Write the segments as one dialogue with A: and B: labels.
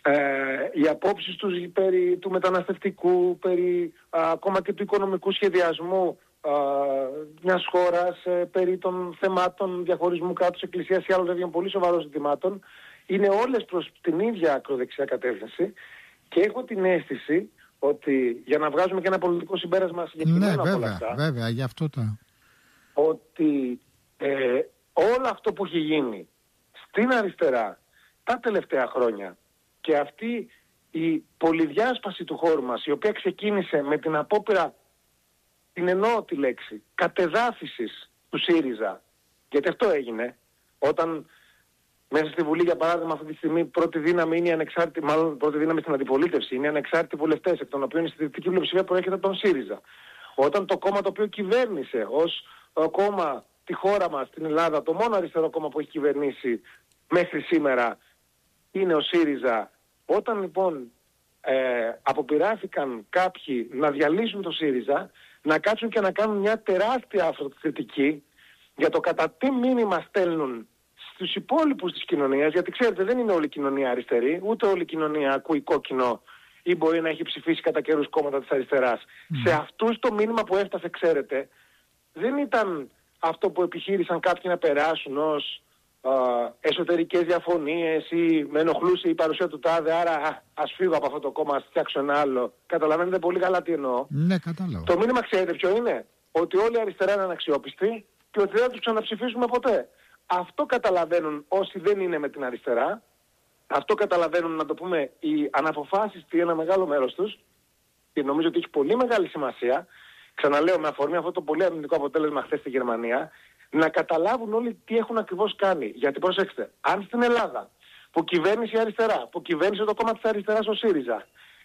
A: οι απόψεις τους περί του μεταναστευτικού, περί ακόμα και του οικονομικού σχεδιασμού μιας χώρας, περί των θεμάτων διαχωρισμού κράτους εκκλησίας ή άλλων τέτοιων πολύ σοβαρών ζητημάτων, είναι όλες προς την ίδια ακροδεξιά κατεύθυνση, και έχω την αίσθηση ότι, για να βγάζουμε και ένα πολιτικό συμπέρασμα συγκεκριμένο από όλα αυτά,
B: βέβαια, γι' αυτό
A: ότι όλο αυτό που έχει γίνει στην αριστερά τα τελευταία χρόνια και αυτή η πολυδιάσπαση του χώρου μας, η οποία ξεκίνησε με την απόπειρα, την εννοώ τη λέξη, κατεδάφισης του ΣΥΡΙΖΑ, γιατί αυτό έγινε, όταν μέσα στη Βουλή, για παράδειγμα, αυτή τη στιγμή πρώτη δύναμη είναι η ανεξάρτητη, μάλλον πρώτη δύναμη στην αντιπολίτευση, είναι οι ανεξάρτητοι βουλευτές, εκ των οποίων η συντηρητική πλειοψηφία προέρχεται από τον ΣΥΡΙΖΑ. Όταν το κόμμα το οποίο κυβέρνησε ως κόμμα τη χώρα μας, στην Ελλάδα, το μόνο αριστερό κόμμα που έχει κυβερνήσει μέχρι σήμερα είναι ο ΣΥΡΙΖΑ, όταν λοιπόν αποπειράθηκαν κάποιοι να διαλύσουν το ΣΥΡΙΖΑ, να κάτσουν και να κάνουν μια τεράστια αυτοκριτική για το κατά τι μήνυμα στέλνουν στους υπόλοιπους της κοινωνίας, γιατί ξέρετε δεν είναι όλη η κοινωνία αριστερή, ούτε όλη η κοινωνία ακούει κόκκινο ή μπορεί να έχει ψηφίσει κατά καιρούς κόμματα της αριστεράς. Σε αυτούς το μήνυμα που έφτασε, ξέρετε, δεν ήταν αυτό που επιχείρησαν κάποιοι να περάσουν ως εσωτερικές διαφωνίες ή με ενοχλούσε η παρουσία του τάδε, άρα ας φύγω από αυτό το κόμμα, ας φτιάξω ένα άλλο. Καταλαβαίνετε πολύ καλά τι εννοώ.
B: Ναι, κατάλαβα.
A: Το μήνυμα ξέρετε ποιο είναι? Ότι όλη η αριστερά είναι αναξιόπιστη και ότι δεν θα τους ξαναψηφίσουμε ποτέ. Αυτό καταλαβαίνουν όσοι δεν είναι με την αριστερά. Αυτό καταλαβαίνουν, να το πούμε, οι αναποφάσιστοι, ένα μεγάλο μέρος τους, και νομίζω ότι έχει πολύ μεγάλη σημασία, ξαναλέω με αφορμή αυτό το πολύ αρνητικό αποτέλεσμα χθες στη Γερμανία, να καταλάβουν όλοι τι έχουν ακριβώς κάνει. Γιατί προσέξτε, αν στην Ελλάδα που κυβέρνησε η αριστερά, που κυβέρνησε το κόμμα της αριστεράς ο ΣΥΡΙΖΑ,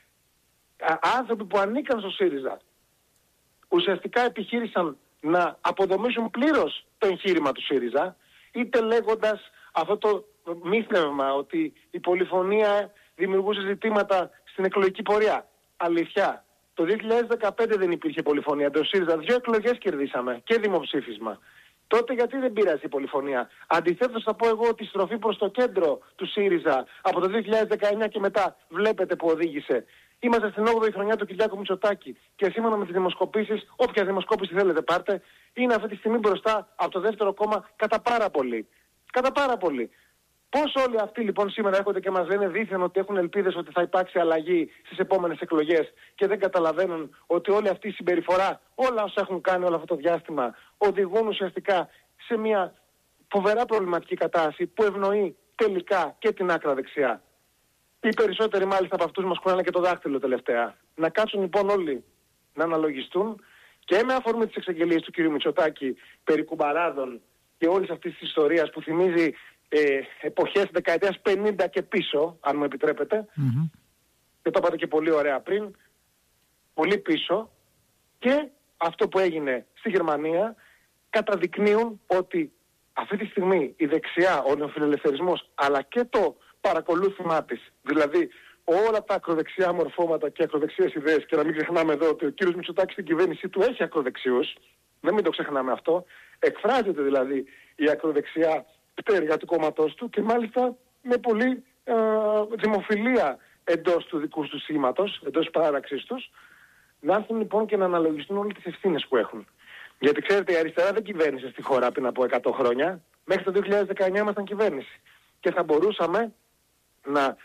A: άνθρωποι που ανήκαν στο ΣΥΡΙΖΑ ουσιαστικά επιχείρησαν να αποδομήσουν πλήρως το εγχείρημα του ΣΥΡΙΖΑ, είτε λέγοντας αυτό το μύθευμα ότι η πολυφωνία δημιουργούσε ζητήματα στην εκλογική πορεία. Αλήθεια, το 2015 δεν υπήρχε πολυφωνία. Το ΣΥΡΙΖΑ 2 εκλογές κερδίσαμε και δημοψήφισμα. Τότε γιατί δεν πήρασε η πολυφωνία? Αντιθέτως θα πω εγώ ότι η στροφή προς το κέντρο του ΣΥΡΙΖΑ από το 2019 και μετά βλέπετε που οδήγησε. Είμαστε στην 8η χρονιά του Κυριάκου Μητσοτάκη και σύμφωνα με τις δημοσκοπήσεις, όποια δημοσκόπηση θέλετε πάρτε, είναι αυτή τη στιγμή μπροστά από το δεύτερο κόμμα κατά πάρα πολύ. Κατά πάρα πολύ. Πώς όλοι αυτοί λοιπόν σήμερα έρχονται και μας λένε δήθεν ότι έχουν ελπίδες ότι θα υπάρξει αλλαγή στις επόμενες εκλογές και δεν καταλαβαίνουν ότι όλη αυτή η συμπεριφορά, όλα όσα έχουν κάνει όλο αυτό το διάστημα, οδηγούν ουσιαστικά σε μια φοβερά προβληματική κατάσταση που ευνοεί τελικά και την άκρα δεξιά. Οι περισσότεροι μάλιστα από αυτούς μας κουνάνε και το δάχτυλο τελευταία. Να κάτσουν λοιπόν όλοι να αναλογιστούν και με αφορμή τις εξαγγελίες του κ. Μητσοτάκη περί κουμπαράδων και όλης αυτής της ιστορίας που θυμίζει εποχές δεκαετίας 50 και πίσω, αν μου επιτρέπετε, και το είπατε και πολύ ωραία πριν, πολύ πίσω, και αυτό που έγινε στη Γερμανία καταδεικνύουν ότι αυτή τη στιγμή η δεξιά, ο νεοφιλελευθερισμός, αλλά και το παρακολούθημά της, δηλαδή όλα τα ακροδεξιά μορφώματα και ακροδεξιές ιδέες, και να μην ξεχνάμε εδώ ότι ο κύριος Μητσοτάκης στην κυβέρνησή του έχει ακροδεξιούς, να μην το ξεχνάμε αυτό, εκφράζεται δηλαδή η ακροδεξιά πτέρυγα του κόμματός του και μάλιστα με πολύ δημοφιλία εντός του δικού του σήματος, εντός της παράραξής τους, να έρθουν λοιπόν και να αναλογιστούν όλες τις ευθύνες που έχουν. Γιατί ξέρετε, η αριστερά δεν κυβέρνησε στη χώρα πριν από 100 χρόνια, μέχρι το 2019 ήμασταν κυβέρνηση. Και θα μπορούσαμε να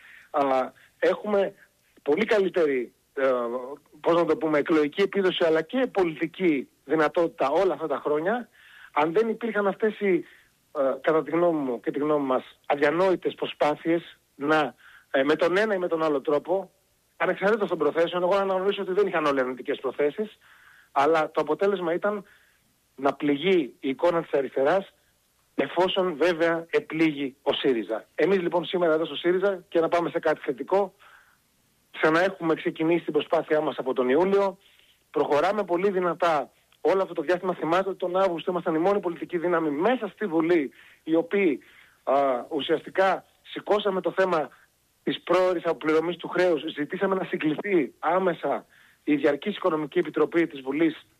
A: έχουμε πολύ καλύτερη, πώς να το πούμε, εκλογική επίδοση αλλά και πολιτική δυνατότητα όλα αυτά τα χρόνια, αν δεν υπήρχαν αυτές οι, κατά τη γνώμη μου και τη γνώμη μας, αδιανόητες προσπάθειες να, με τον ένα ή με τον άλλο τρόπο, ανεξαρτήτως των προθέσεων, εγώ να αναγνωρίσω ότι δεν είχαν όλοι αρνητικές προθέσεις, αλλά το αποτέλεσμα ήταν να πληγεί η εικόνα της αριστεράς, εφόσον βέβαια επλήγει ο ΣΥΡΙΖΑ. Εμείς λοιπόν σήμερα εδώ στο ΣΥΡΙΖΑ, και να πάμε σε κάτι θετικό, ξαναέχουμε ξεκινήσει την προσπάθειά μας από τον Ιούλιο, προχωράμε πολύ δυνατά. Όλο αυτό το διάστημα, θυμάστε ότι τον Αύγουστο ήμασταν η μόνη πολιτική δύναμη μέσα στη Βουλή, οι οποίοι ουσιαστικά σηκώσαμε το θέμα της πρόωρης αποπληρωμής του χρέους, ζητήσαμε να συγκληθεί άμεσα η Διαρκής Οικονομική Επιτροπή της Βουλής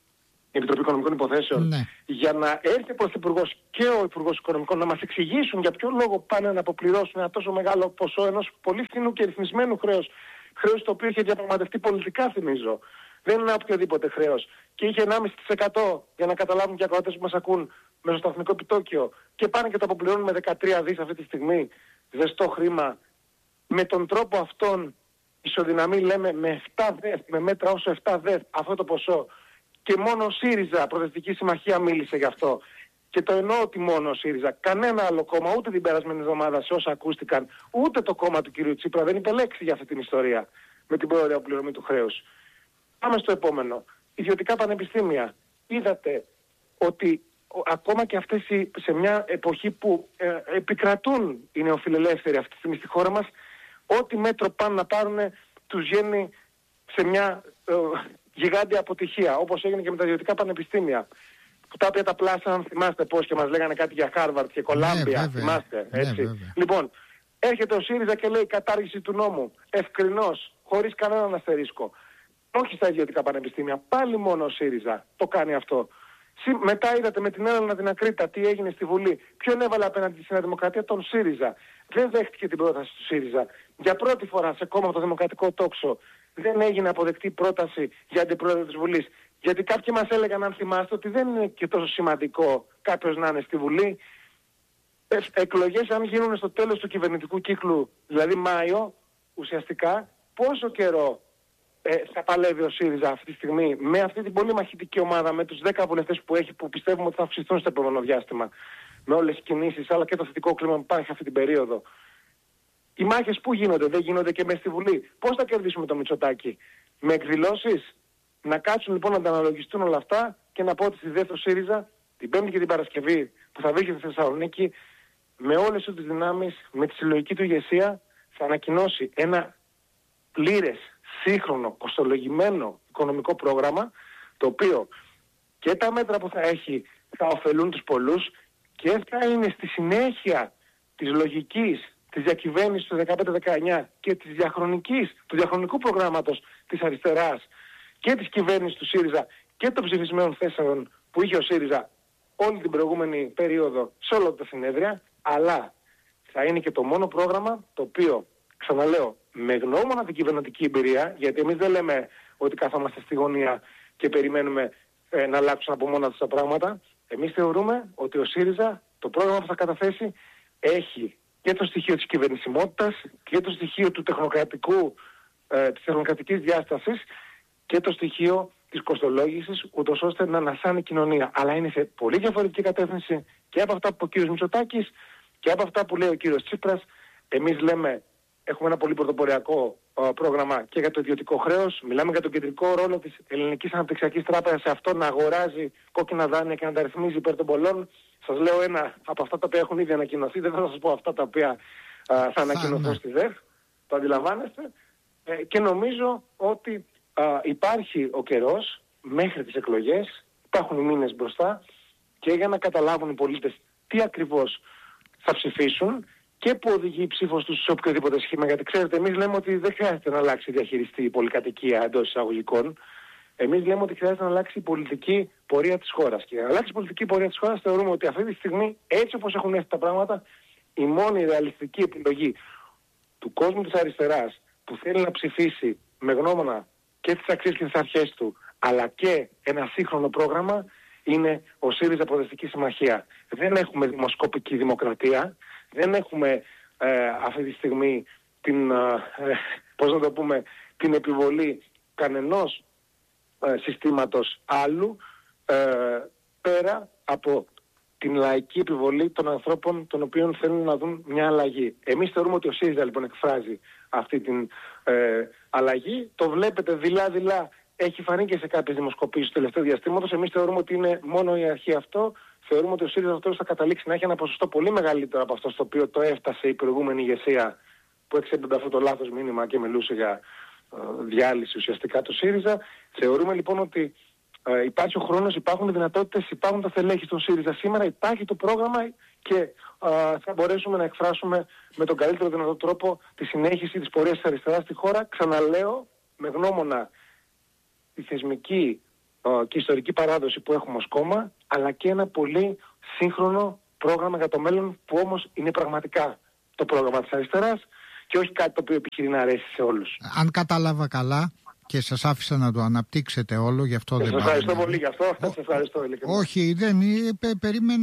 A: η Επιτροπή Οικονομικών Υποθέσεων,
B: Ναι.
A: για να έρθει ο Πρωθυπουργός και ο Υπουργός Οικονομικών να μας εξηγήσουν για ποιο λόγο πάνε να αποπληρώσουν ένα τόσο μεγάλο ποσό ενός πολύ φθηνού και ρυθμισμένου χρέους το οποίο είχε διαπραγματευτεί πολιτικά, θυμίζω. Δεν είναι οποιοδήποτε χρέος. Και είχε 1,5% για να καταλάβουν και οι ακροατές που μας ακούν μεσοσταθμικό επιτόκιο και πάνε και το αποπληρώνουν με 13 δις αυτή τη στιγμή, ζεστό χρήμα. Με τον τρόπο αυτόν ισοδυναμεί, λέμε, με 7 ΔΕΘ, με μέτρα όσο 7 ΔΕΘ αυτό το ποσό. Και μόνο ο ΣΥΡΙΖΑ, Προοδευτική Συμμαχία, μίλησε γι' αυτό. Και το εννοώ ότι μόνο ο ΣΥΡΙΖΑ. Κανένα άλλο κόμμα, ούτε την περασμένη εβδομάδα σε όσα ακούστηκαν, ούτε το κόμμα του κ. Τσίπρα δεν είπε λέξη για αυτή την ιστορία με την πρόορη αποπληρωμή του χρέους. Πάμε στο επόμενο. Ιδιωτικά πανεπιστήμια. Είδατε ότι ακόμα και αυτές σε μια εποχή που επικρατούν οι νεοφιλελεύθεροι αυτή τη στιγμή στη χώρα μας, ό,τι μέτρο πάνε να πάρουν τους βγαίνει σε μια γιγάντια αποτυχία, όπως έγινε και με τα ιδιωτικά πανεπιστήμια. Που τα οποία τα πλάσαν, θυμάστε πώς, και μας λέγανε κάτι για Χάρβαρτ και Κολάμπια, θυμάστε, έτσι. Λοιπόν, έρχεται ο ΣΥΡΙΖΑ και λέει κατάργηση του νόμου, ευκρινώς, χωρίς κανέναν αστερίσκο. Όχι στα ιδιωτικά πανεπιστήμια, πάλι μόνο ο ΣΥΡΙΖΑ το κάνει αυτό. Μετά είδατε με την Έλενα την Ακρίτα τι έγινε στη Βουλή. Ποιον έβαλε απέναντι στη Νέα Δημοκρατία? Τον ΣΥΡΙΖΑ. Δεν δέχτηκε την πρόταση του ΣΥΡΙΖΑ. Για πρώτη φορά σε κόμμα από το Δημοκρατικό Τόξο δεν έγινε αποδεκτή πρόταση για αντιπρόεδρο της Βουλής. Γιατί κάποιοι μας έλεγαν, αν θυμάστε, ότι δεν είναι και τόσο σημαντικό κάποιος να είναι στη Βουλή. Εκλογές, αν γίνουν στο τέλος του κυβερνητικού κύκλου, δηλαδή Μάιο, ουσιαστικά, πόσο καιρό θα παλεύει ο ΣΥΡΙΖΑ αυτή τη στιγμή με αυτή την πολύ μαχητική ομάδα, με τους 10 βουλευτές που έχει, που πιστεύουμε ότι θα αυξηθούν στο επόμενο διάστημα, με όλες τις κινήσεις, αλλά και το θετικό κλίμα που υπάρχει αυτή την περίοδο. Οι μάχες που γίνονται, δεν γίνονται και μέσα στη Βουλή. Πώς θα κερδίσουμε το Μητσοτάκη? Με εκδηλώσεις? Να κάτσουν λοιπόν να τα αναλογιστούν όλα αυτά και να πω ότι στη δεύτερη ΣΥΡΙΖΑ, την Πέμπτη και την Παρασκευή που θα βρίσκεται στη Θεσσαλονίκη, με όλες τις δυνάμεις, με τη συλλογική του ηγεσία, θα ανακοινώσει ένα πλήρες, σύγχρονο, κοστολογημένο οικονομικό πρόγραμμα, το οποίο και τα μέτρα που θα έχει θα ωφελούν τους πολλούς και θα είναι στη συνέχεια της λογικής της διακυβέρνησης του 2015-19 και της του διαχρονικού προγράμματος της αριστεράς και της κυβέρνησης του ΣΥΡΙΖΑ και των ψηφισμένων θέσεων που είχε ο ΣΥΡΙΖΑ όλη την προηγούμενη περίοδο σε όλα τα συνέδρια, αλλά θα είναι και το μόνο πρόγραμμα το οποίο, ξαναλέω, με γνώμονα την κυβερνητική εμπειρία, γιατί εμείς δεν λέμε ότι καθόμαστε στη γωνία και περιμένουμε να αλλάξουν από μόνα τους τα πράγματα. Εμείς θεωρούμε ότι ο ΣΥΡΙΖΑ, το πρόγραμμα που θα καταθέσει, έχει και το στοιχείο της κυβερνησιμότητας και το στοιχείο του της τεχνοκρατικής διάστασης και το στοιχείο της κοστολόγησης, ούτως ώστε να ανασάνει η κοινωνία. Αλλά είναι σε πολύ διαφορετική κατεύθυνση και από αυτά που ο κ. Μητσοτάκης και από αυτά που λέει ο κ. Τσίπρας. Εμείς λέμε, έχουμε ένα πολύ πρωτοποριακό πρόγραμμα και για το ιδιωτικό χρέος. Μιλάμε για τον κεντρικό ρόλο της Ελληνικής Αναπτυξιακής Τράπεζας σε αυτό να αγοράζει κόκκινα δάνεια και να τα ρυθμίζει υπέρ των πολλών. Σας λέω ένα από αυτά τα οποία έχουν ήδη ανακοινωθεί. Δεν θα σας πω αυτά τα οποία θα ανακοινωθούν στη ΔΕΦ. Το αντιλαμβάνεστε. Και νομίζω ότι υπάρχει ο καιρός μέχρι τις εκλογές, υπάρχουν οι μήνες μπροστά και για να καταλάβουν οι πολίτες τι ακριβώς θα ψηφίσουν και που οδηγεί η ψήφος τους σε οποιοδήποτε σχήμα. Γιατί ξέρετε, εμείς λέμε ότι δεν χρειάζεται να αλλάξει η διαχειριστή η πολυκατοικία εντός εισαγωγικών. Εμείς λέμε ότι χρειάζεται να αλλάξει η πολιτική πορεία της χώρας. Και για να αλλάξει η πολιτική πορεία της χώρας θεωρούμε ότι αυτή τη στιγμή, έτσι όπως έχουν έρθει τα πράγματα, η μόνη ρεαλιστική επιλογή του κόσμου της αριστεράς που θέλει να ψηφίσει με γνώμονα και τις αξίες και τις αρχές του, αλλά και ένα σύγχρονο πρόγραμμα, είναι ο ΣΥΡΙΖΑ Προοδευτική Συμμαχία. Δεν έχουμε δημοσκοπική δημοκρατία, δεν έχουμε αυτή τη στιγμή την επιβολή κανενός συστήματος άλλου πέρα από την λαϊκή επιβολή των ανθρώπων των οποίων θέλουν να δουν μια αλλαγή. Εμείς θεωρούμε ότι ο ΣΥΡΙΖΑ λοιπόν εκφράζει αυτή την αλλαγή. Το βλέπετε δειλά-δειλά, έχει φανεί και σε κάποιες δημοσκοπήσεις του τελευταίου διαστήματος. Εμείς θεωρούμε ότι είναι μόνο η αρχή αυτό. Θεωρούμε ότι ο ΣΥΡΙΖΑ αυτός θα καταλήξει να έχει ένα ποσοστό πολύ μεγαλύτερο από αυτό στο οποίο το έφτασε η προηγούμενη ηγεσία που εξέπαινε αυτό το λάθος μήνυμα και μιλούσε για διάλυση ουσιαστικά του ΣΥΡΙΖΑ. Θεωρούμε λοιπόν ότι υπάρχει ο χρόνος, υπάρχουν οι δυνατότητες, υπάρχουν τα θελέχη στον ΣΥΡΙΖΑ σήμερα, υπάρχει το πρόγραμμα και θα μπορέσουμε να εκφράσουμε με τον καλύτερο δυνατό τρόπο τη συνέχιση της πορείας της αριστεράς στη χώρα. Ξαναλέω, με γνώμονα τη θεσμική και ιστορική παράδοση που έχουμε ως κόμμα, αλλά και ένα πολύ σύγχρονο πρόγραμμα για το μέλλον, που όμως είναι πραγματικά το πρόγραμμα της αριστεράς και όχι κάτι το οποίο επιχειρεί να αρέσει σε όλους.
B: Αν κατάλαβα καλά και σας άφησα να το αναπτύξετε όλο, γι' αυτό δεν
A: σας ευχαριστώ πολύ γι' αυτό. Σας ευχαριστώ.
B: Όχι, δεν περίμενα.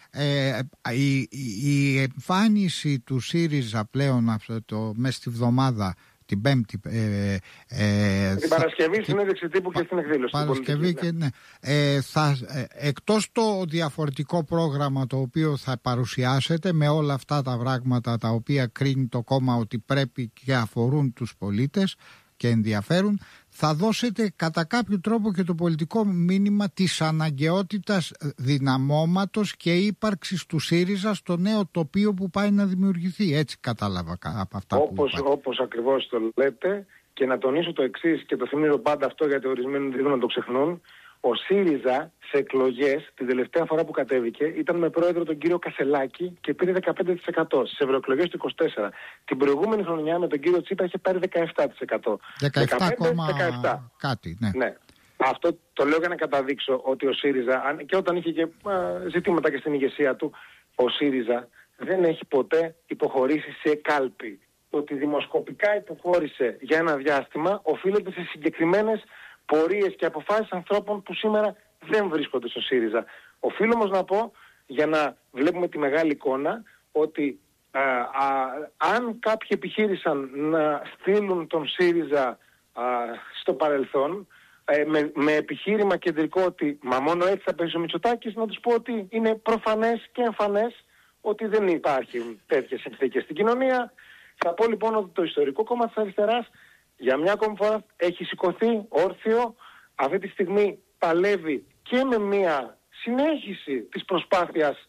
B: Η εμφάνιση του ΣΥΡΙΖΑ πλέον μέσα στη βδομάδα, την Πέμπτη.
A: Την Παρασκευή συνέντευξη τύπου και στην εκδήλωση.
B: Παρασκευή και ναι. Εκτός το διαφορετικό πρόγραμμα το οποίο θα παρουσιάσετε, με όλα αυτά τα πράγματα τα οποία κρίνει το κόμμα ότι πρέπει και αφορούν τους πολίτες και ενδιαφέρουν, θα δώσετε κατά κάποιο τρόπο και το πολιτικό μήνυμα της αναγκαιότητας δυναμώματος και ύπαρξης του ΣΥΡΙΖΑ στο νέο τοπίο που πάει να δημιουργηθεί. Έτσι κατάλαβα από αυτά
A: όπως ακριβώς το λέτε, και να τονίσω το εξής, και το θυμίζω πάντα αυτό γιατί ορισμένοι δεν να το ξεχνούν. Ο ΣΥΡΙΖΑ σε εκλογές, την τελευταία φορά που κατέβηκε, ήταν με πρόεδρο τον κύριο Κασελάκη και πήρε 15%. Στις ευρωεκλογές του 24. Την προηγούμενη χρονιά με τον κύριο Τσίπρα είχε πάρει 17%.
B: 17,17 κάτι, ναι.
A: Ναι. Αυτό το λέω για να καταδείξω ότι ο ΣΥΡΙΖΑ, και όταν είχε και ζητήματα και στην ηγεσία του, ο ΣΥΡΙΖΑ δεν έχει ποτέ υποχωρήσει σε κάλπη. Το ότι δημοσκοπικά υποχώρησε για ένα διάστημα οφείλεται σε συγκεκριμένες πορείες και αποφάσεις ανθρώπων που σήμερα δεν βρίσκονται στο ΣΥΡΙΖΑ. Οφείλω όμως να πω, για να βλέπουμε τη μεγάλη εικόνα, ότι αν κάποιοι επιχείρησαν να στείλουν τον ΣΥΡΙΖΑ στο παρελθόν, με επιχείρημα κεντρικό ότι μα μόνο έτσι θα πέσει ο Μητσοτάκης, να τους πω ότι είναι προφανές και εμφανές ότι δεν υπάρχουν τέτοιες συνθήκες στην κοινωνία. Θα πω λοιπόν ότι το ιστορικό κόμμα της αριστεράς για μια ακόμη φορά έχει σηκωθεί όρθιο. Αυτή τη στιγμή παλεύει και με μια συνέχιση της προσπάθειας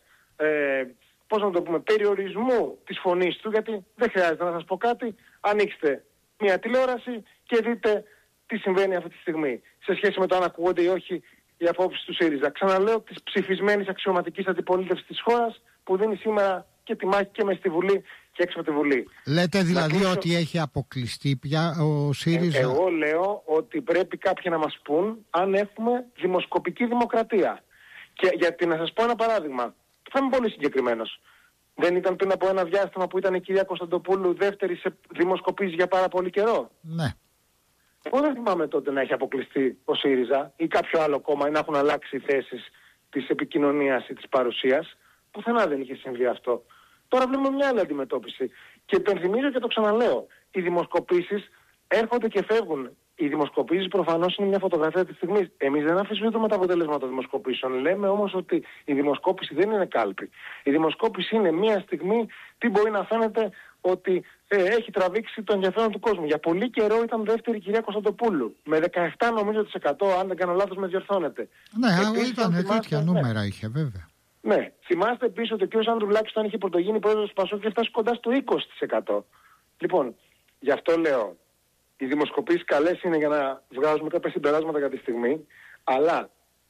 A: περιορισμού της φωνής του, γιατί δεν χρειάζεται να σας πω κάτι. Ανοίξτε μια τηλεόραση και δείτε τι συμβαίνει αυτή τη στιγμή σε σχέση με το αν ακούγονται ή όχι οι απόψεις του ΣΥΡΙΖΑ. Ξαναλέω, της ψηφισμένης αξιωματικής αντιπολίτευσης της χώρας, που δίνει σήμερα και τη μάχη και μες στη Βουλή και έξω από τη Βουλή.
B: Λέτε δηλαδή ότι έχει αποκλειστεί πια ο ΣΥΡΙΖΑ?
A: Εγώ λέω ότι πρέπει κάποιοι να μας πούν αν έχουμε δημοσκοπική δημοκρατία. Και γιατί να σας πω ένα παράδειγμα, θα είμαι πολύ συγκεκριμένος. Δεν ήταν πριν από ένα διάστημα που ήταν η κυρία Κωνσταντοπούλου δεύτερη σε δημοσκοπήσεις για πάρα πολύ καιρό?
B: Ναι.
A: Εγώ δεν θυμάμαι τότε να έχει αποκλειστεί ο ΣΥΡΙΖΑ ή κάποιο άλλο κόμμα ή να έχουν αλλάξει οι θέσεις της επικοινωνίας ή της παρουσίας. Πουθενά δεν είχε συμβεί αυτό. Τώρα βλέπουμε μια άλλη αντιμετώπιση. Και υπενθυμίζω και το ξαναλέω. Οι δημοσκοπήσεις έρχονται και φεύγουν. Οι δημοσκοπήσεις προφανώς είναι μια φωτογραφία της στιγμής. Εμείς δεν αμφισβητούμε τα αποτελέσματα των δημοσκοπήσεων. Λέμε όμως ότι η δημοσκόπηση δεν είναι κάλπη. Η δημοσκόπηση είναι μια στιγμή τι μπορεί να φαίνεται ότι έχει τραβήξει το ενδιαφέρον του κόσμου. Για πολύ καιρό ήταν δεύτερη η κυρία Κωνσταντοπούλου. Με 17 νομίζω %, αν δεν κάνω λάθος με διορθώνετε.
B: Ναι, ήταν τέτοια νούμερα είχε βέβαια.
A: Ναι, θυμάστε επίσης ότι ο κ. Ανδρουλάκης όταν είχε πρωτογίνει πρόεδρος του ΠΑΣΟΚ και φτάσει κοντά στο 20%. Λοιπόν, γι' αυτό λέω, οι δημοσκοπήσεις καλές είναι για να βγάζουμε κάποια συμπεράσματα για τη στιγμή, αλλά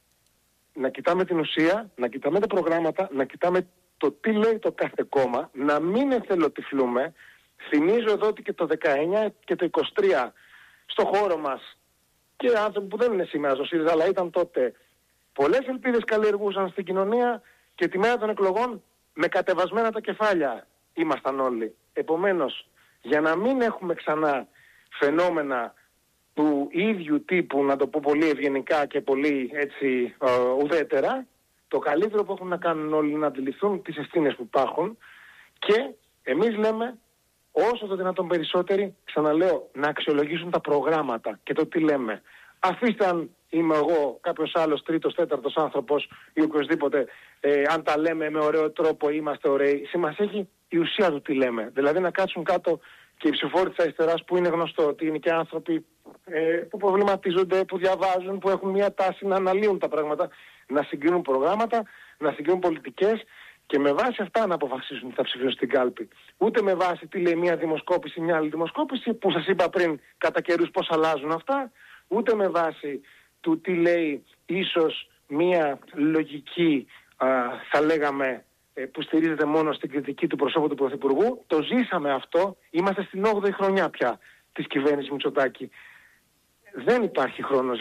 A: να κοιτάμε την ουσία, να κοιτάμε τα προγράμματα, να κοιτάμε το τι λέει το κάθε κόμμα, να μην εθελοτυφλούμε. Θυμίζω εδώ ότι και το 19 και το 23 στο χώρο μας, και άνθρωποι που δεν είναι σήμερα στο ΣΥΡΙΖΑ, αλλά ήταν τότε, πολλές ελπίδες καλλιεργούσαν στην κοινωνία και τη μέρα των εκλογών με κατεβασμένα τα κεφάλια ήμασταν όλοι. Επομένως, για να μην έχουμε ξανά φαινόμενα του ίδιου τύπου, να το πω πολύ ευγενικά και πολύ έτσι ουδέτερα, το καλύτερο που έχουν να κάνουν όλοι είναι να αντιληφθούν τις ευθύνες που υπάρχουν και εμείς λέμε όσο το δυνατόν περισσότεροι, ξαναλέω, να αξιολογήσουν τα προγράμματα και το τι λέμε. Αφήστε αν είμαι εγώ, κάποιος άλλος, τρίτος, τέταρτος άνθρωπος ή οποιοσδήποτε, αν τα λέμε με ωραίο τρόπο είμαστε ωραίοι. Σημασία έχει η ουσία του τι λέμε. Δηλαδή να κάτσουν κάτω και οι ψηφοφόροι της αριστεράς, που είναι γνωστό ότι είναι και άνθρωποι που προβληματίζονται, που διαβάζουν, που έχουν μια τάση να αναλύουν τα πράγματα, να συγκρίνουν προγράμματα, να συγκρίνουν πολιτικές και με βάση αυτά να αποφασίσουν τι θα ψηφίσουν στην κάλπη. Ούτε με βάση τι λέει μια δημοσκόπηση, μια άλλη δημοσκόπηση, που σας είπα πριν κατά καιρούς πώς αλλάζουν αυτά, ούτε με βάση του τι λέει ίσως μια λογική, θα λέγαμε, που στηρίζεται μόνο στην κριτική του προσώπου του Πρωθυπουργού. Το ζήσαμε αυτό, είμαστε στην 8η χρονιά πια της κυβέρνησης Μητσοτάκη. Δεν υπάρχει χρόνος για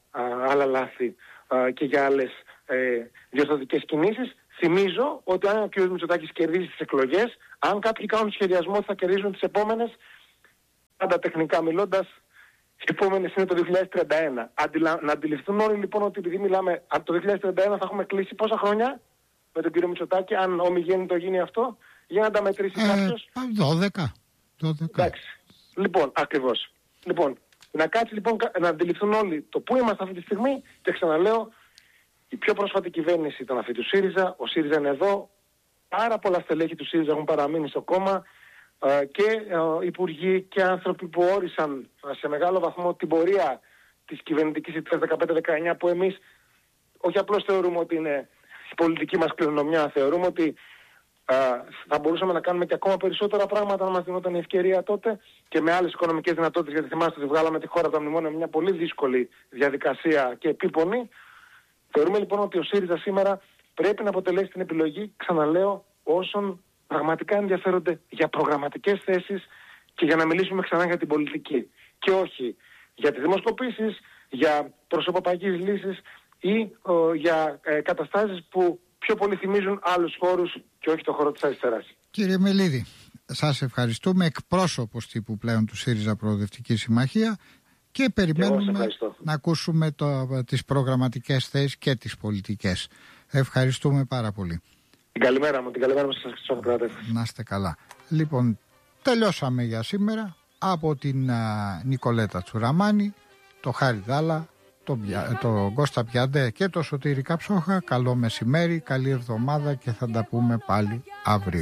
A: άλλα λάθη και για άλλες διορθωτικές κινήσεις. Θυμίζω ότι αν ο κ. Μητσοτάκης κερδίσει τις εκλογές, αν κάποιοι κάνουν σχεδιασμό θα κερδίζουν τις επόμενες, πάντα τεχνικά μιλώντας, οι επόμενες είναι το 2031. Να αντιληφθούν όλοι λοιπόν ότι επειδή μιλάμε από το 2031 θα έχουμε κλείσει πόσα χρόνια με τον κύριο Μητσοτάκη, αν ομιγέννητο γίνει αυτό, για να τα μετρήσει κάποιος.
B: 12.
A: Εντάξει. Λοιπόν, ακριβώς. Λοιπόν, να κάτσει λοιπόν να αντιληφθούν όλοι το πού είμαστε αυτή τη στιγμή και ξαναλέω, η πιο πρόσφατη κυβέρνηση ήταν αυτή του ΣΥΡΙΖΑ, ο ΣΥΡΙΖΑ είναι εδώ, πάρα πολλά στελέχη του ΣΥΡΙΖΑ έχουν παραμείνει στο κόμμα και υπουργοί και άνθρωποι που όρισαν σε μεγάλο βαθμό την πορεία της κυβερνητικής ηττίας 15-19, που εμείς όχι απλώς θεωρούμε ότι είναι η πολιτική μας κληρονομιά, θεωρούμε ότι θα μπορούσαμε να κάνουμε και ακόμα περισσότερα πράγματα αν μας δινόταν η ευκαιρία τότε και με άλλες οικονομικές δυνατότητες, γιατί θυμάστε ότι βγάλαμε τη χώρα από τα μνημόνια με μια πολύ δύσκολη διαδικασία και επίπονη. Θεωρούμε λοιπόν ότι ο ΣΥΡΙΖΑ σήμερα πρέπει να αποτελέσει την επιλογή, ξαναλέω, όσων πραγματικά ενδιαφέρονται για προγραμματικές θέσεις και για να μιλήσουμε ξανά για την πολιτική. Και όχι για τις δημοσκοπήσεις, για προσωποπαγείς λύσεις ή για καταστάσεις που πιο πολύ θυμίζουν άλλους χώρους και όχι το χώρο της αριστεράς.
B: Κύριε Μελίδη, σας ευχαριστούμε, εκπρόσωπος τύπου πλέον του ΣΥΡΙΖΑ Προοδευτική Συμμαχία, και περιμένουμε να ακούσουμε τις προγραμματικές θέσεις και τις πολιτικές. Ευχαριστούμε πάρα πολύ.
A: Την καλημέρα μου σας Σοκράτε.
B: Να είστε καλά. Λοιπόν, τελειώσαμε για σήμερα. Από την Νικολέτα Τσουραμάνη, το Χάρη Δάλα, το Κώστα Πιαντέ και το Σωτήρη Καψόχα, καλό μεσημέρι, καλή εβδομάδα και θα τα πούμε πάλι αύριο.